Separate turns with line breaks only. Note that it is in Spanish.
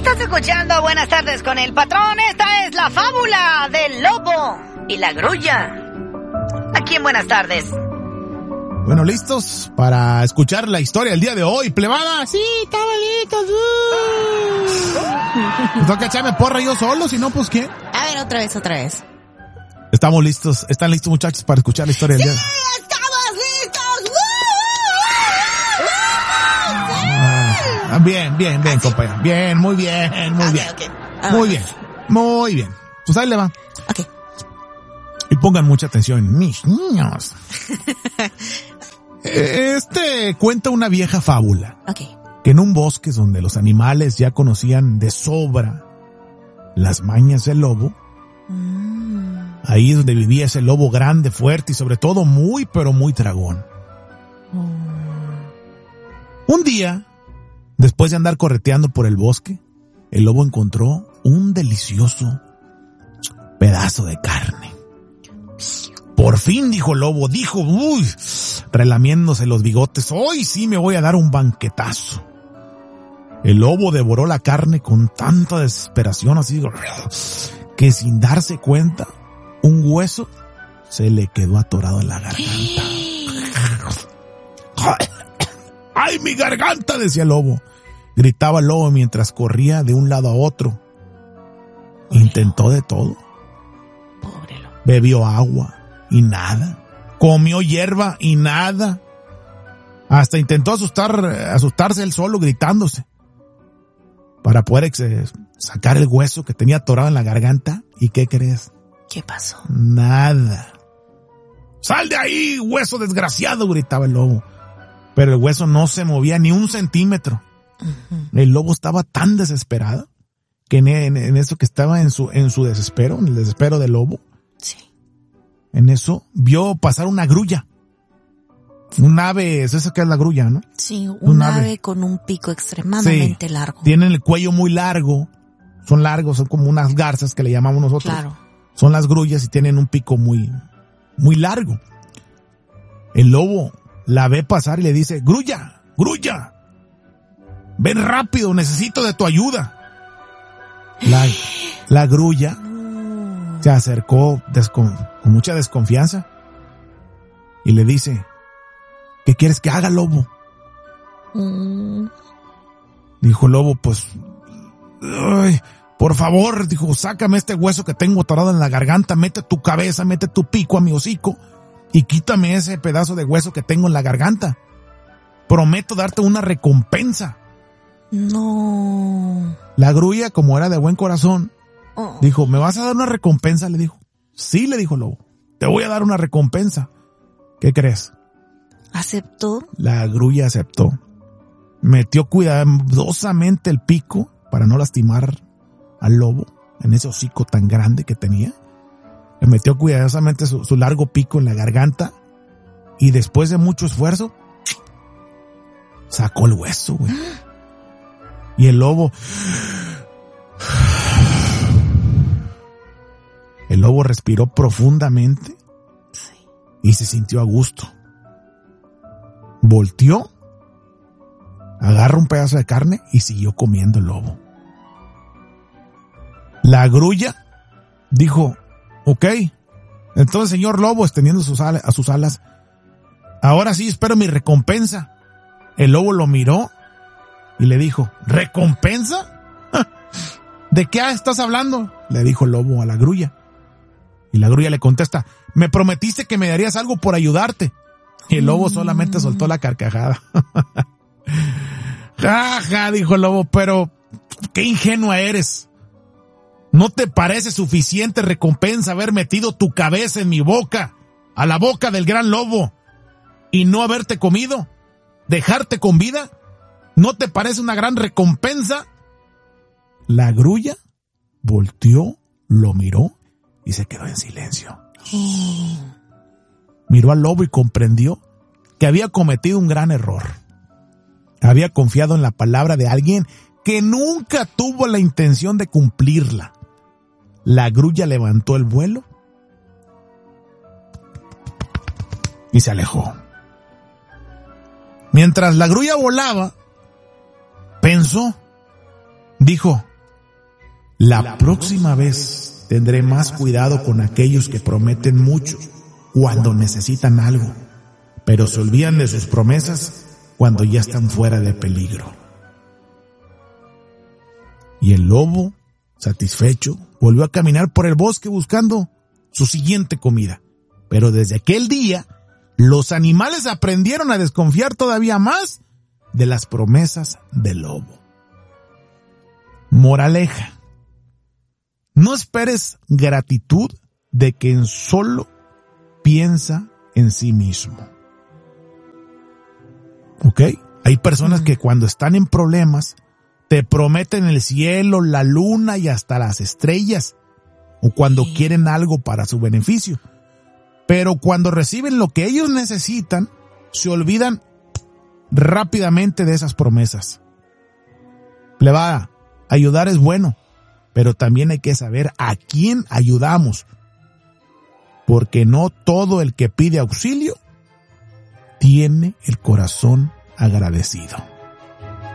Estás escuchando Buenas tardes con el patrón. Esta es la fábula del lobo y la grulla. Aquí en Buenas tardes.
Bueno, ¿listos para escuchar la historia del día de hoy, plebada? Sí, estamos listos. Me toca echarme porra yo solo, si no, pues ¿quién?
A ver, otra vez.
Estamos listos. ¿Están listos, muchachos, para escuchar la historia del día?
¡Sí, estamos listos!
Bien, compañero. Bien, muy bien.
Okay.
Muy bien. Pues ahí le va.
Ok.
Y pongan mucha atención, mis niños. Cuenta una vieja fábula.
Ok.
Que en un bosque donde los animales ya conocían de sobra las mañas del lobo, ahí donde vivía ese lobo grande, fuerte y sobre todo muy, pero muy tragón. Un día, después de andar correteando por el bosque, el lobo encontró un delicioso pedazo de carne. Por fin, dijo el lobo, relamiéndose los bigotes, hoy sí me voy a dar un banquetazo. El lobo devoró la carne con tanta desesperación, así que sin darse cuenta, un hueso se le quedó atorado en la garganta. ¡Ay, mi garganta!, decía el lobo. Gritaba el lobo mientras corría de un lado a otro. Intentó de todo.
Pobre lobo.
Bebió agua y nada. Comió hierba y nada. Hasta intentó asustarse él solo, gritándose, para poder sacar el hueso que tenía atorado en la garganta. ¿Y qué crees?
¿Qué pasó?
Nada. ¡Sal de ahí, hueso desgraciado!, gritaba el lobo. Pero el hueso no se movía ni un centímetro. El lobo estaba tan desesperado que en eso que estaba en su desespero, en el desespero del lobo,
sí,
en eso vio pasar una grulla. Un ave, ¿es eso que es la grulla, no?
Sí, un ave con un pico extremadamente largo.
Tienen el cuello muy largo, son como unas garzas que le llamamos nosotros.
Claro.
Son las grullas y tienen un pico muy, muy largo. El lobo la ve pasar y le dice, grulla, ven rápido, necesito de tu ayuda. La grulla se acercó con mucha desconfianza y le dice, ¿qué quieres que haga, lobo? Dijo el lobo, pues, ay, por favor, dijo, sácame este hueso que tengo atorado en la garganta, mete tu cabeza, mete tu pico a mi hocico y quítame ese pedazo de hueso que tengo en la garganta. Prometo darte una recompensa.
No.
La grulla, como era de buen corazón, dijo, ¿me vas a dar una recompensa?, le dijo. Sí, le dijo el lobo, te voy a dar una recompensa. ¿Qué crees?
¿Aceptó?
La grulla aceptó. Metió cuidadosamente el pico para no lastimar al lobo en ese hocico tan grande que tenía. Le metió cuidadosamente su largo pico en la garganta y después de mucho esfuerzo sacó el hueso, güey. Y el lobo respiró profundamente y se sintió a gusto. Volteó, agarró un pedazo de carne y siguió comiendo el lobo. La grulla dijo, ok, entonces, señor lobo, extendiendo a sus alas, ahora sí espero mi recompensa. El lobo lo miró y le dijo, ¿recompensa? ¿De qué estás hablando?, le dijo el lobo a la grulla. Y la grulla le contesta, me prometiste que me darías algo por ayudarte. Y el lobo solamente soltó la carcajada. Ja, dijo el lobo, pero qué ingenua eres. ¿No te parece suficiente recompensa haber metido tu cabeza en mi boca, a la boca del gran lobo, y no haberte comido? ¿Dejarte con vida? ¿No te parece una gran recompensa? La grulla volteó, lo miró y se quedó en silencio. Miró al lobo y comprendió que había cometido un gran error. Había confiado en la palabra de alguien que nunca tuvo la intención de cumplirla. La grulla levantó el vuelo y se alejó. Mientras la grulla volaba, pensó, dijo, La próxima vez tendré más cuidado con aquellos que prometen mucho cuando necesitan algo, pero se olvidan de sus promesas cuando ya están fuera de peligro. Y el lobo, satisfecho, volvió a caminar por el bosque buscando su siguiente comida. Pero desde aquel día, los animales aprendieron a desconfiar todavía más de las promesas del lobo. Moraleja: no esperes gratitud de quien solo piensa en sí mismo. ¿Ok? Hay personas que cuando están en problemas te prometen el cielo, la luna y hasta las estrellas, o cuando quieren algo para su beneficio. Pero cuando reciben lo que ellos necesitan, se olvidan rápidamente de esas promesas. Plebada, ayudar es bueno, pero también hay que saber a quién ayudamos, porque no todo el que pide auxilio tiene el corazón agradecido.